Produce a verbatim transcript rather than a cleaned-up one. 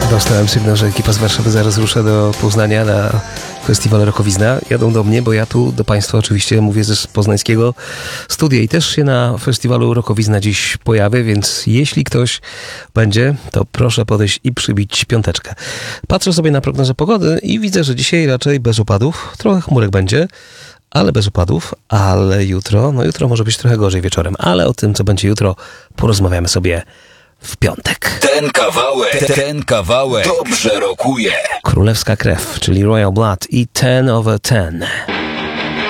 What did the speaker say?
Dostałem sygnał, że ekipa z Warszawy zaraz rusza do Poznania na festiwal Rokowizna. Jadą do mnie, bo ja tu do Państwa oczywiście mówię ze poznańskiego studia i też się na festiwalu Rokowizna dziś pojawię, więc jeśli ktoś będzie, to proszę podejść i przybić piąteczkę. Patrzę sobie na prognozę pogody i widzę, że dzisiaj raczej bez opadów. Trochę chmurek będzie, ale bez opadów, ale jutro, no jutro może być trochę gorzej wieczorem, ale o tym, co będzie jutro, porozmawiamy sobie w piątek. Ten kawałek, ten kawałek dobrze rokuje. Królewska krew, czyli Royal Blood i ten over ten.